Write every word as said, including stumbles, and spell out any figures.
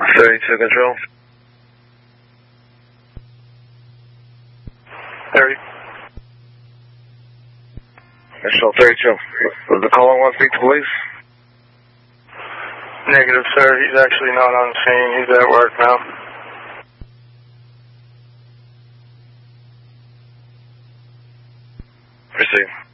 thirty-two control. thirty. Control thirty-two. Does the caller want to speak to police? Negative, sir. He's actually not on scene. He's at work now. Proceed.